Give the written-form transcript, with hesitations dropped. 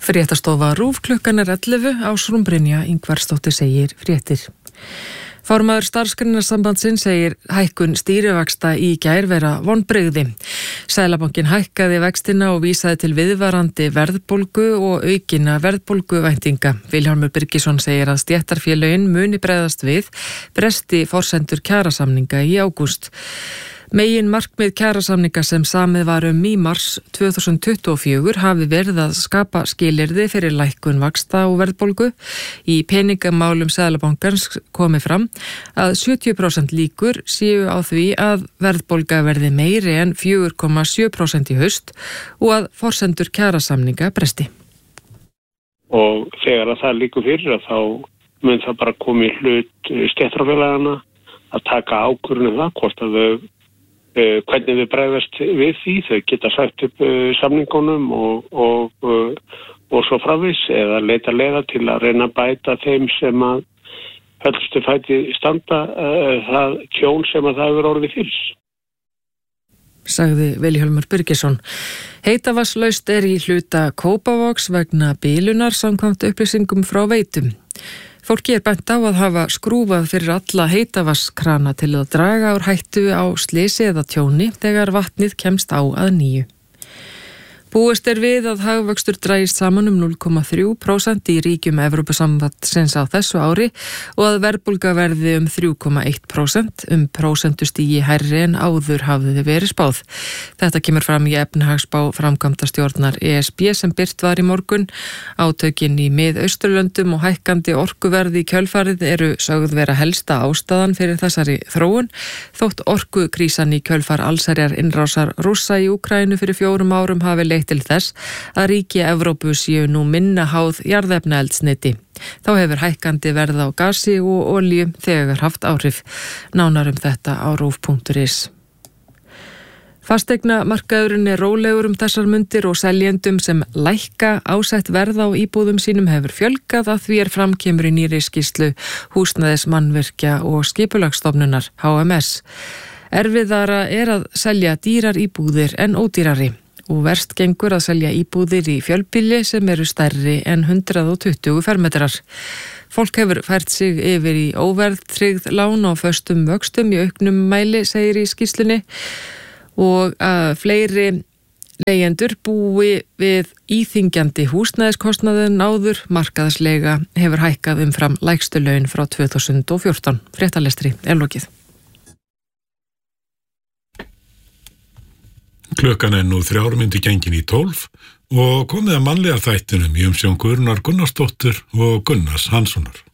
Fréttastofa RÚV klukkan 11 Ásrún Brynja Ingvarsdóttir segir fréttir. Formaður Starfsgreinasambandsins segir hækkun stýrivaxta í gær vera vonbrigði. Seðlabankinn hækkaði vextina og vísaði til viðvarandi verðbólgu og aukinna verðbólguvæntinga. Vilhjálmur Birgisson segir að stéttarfélögin muni bregðast við bresti forsendur kjarasamninga í ágúst. Megin markmið kjarasamninga sem samið var í mars 2024 hafi verið að skapa skilyrði fyrir lækkun vaxta og verðbólgu. Í peningamálum Seðlabankans komi fram að 70% líkur séu á því að verðbólga verði meiri en 4,7% í haust og að forsendur kjarasamninga bresti. Og þegar að það líkur fyrir að þá mun það bara koma í hlut stéttarfélagana að taka ákvörðun það hvort að þau hvernig við bregðast við því. Þau geta sagt upp samningunum og svo framvegis eða leita leiða til að reyna að bæta þeim sem að höllustu fæti standa það tjón sem að það hefur orðið fyrir. Sagði Vilhjálmur Birgisson. Heitavatnslaust í hluta Kópavogs vegna bilunar samkvæmt upplýsingum frá Veitum. Fólki bent á að hafa skrúfað fyrir alla heitavatnskrana til að draga úr hættu á slysi eða tjóni þegar vatnið kemst á að nýju. Búist við að hagvöxtur dragist saman 0,3% í ríkjum Evrópusambandsins á þessu ári og að verðbólga verði 3,1%, prósentustigi hærri en áður hafði verið spáð. Þetta kemur fram í efnahagsspá framkvæmdastjórnar ESB sem birt var í morgun. Átökin í Mið-Austurlöndum og hækkandi orkuverð í kjölfarið eru sögð vera helsta ástæðan fyrir þessari þróun, þótt orkukrísan í kjölfar allsherjar innrásar Rússa í Úkraínu fyrir 4 árum hafi leitt til þess að ríki Evrópu séu nú minna háð jarðefnaeldsneyti. Þá hefur hækkandi verð á gasi og olíu þegar haft áhrif. Nánar þetta á rúv.is. Fasteignamarkaðurinn rólegur þessar mundir og seljendum sem lækka ásett verð á íbúðum sínum hefur fjölgað að því framkemur í nýrri skýrslu Húsnæðismannvirkja og Skipulagsstofnunar HMS. Erfiðara að selja dýrar íbúðir en ódýrari. Og verst gengur að selja íbúðir í fjölbýli sem eru stærri en 120 fermetrar. Fólk hefur fært sig yfir í óverðtryggð lán á föstum vöxtum í auknum mæli, segir í skýrslunni, og að fleiri leigjendur búi við íþyngjandi húsnæðiskostnaði en áður. Markaðsleiga hefur hækkað umfram lægstu laun frá 2014. Fréttalestri lokið. Klukkan nú 11:03 og komið að mannlega þættinum í umsjón Guðrúnar Gunnarsdóttur og Gunnars Hanssonar.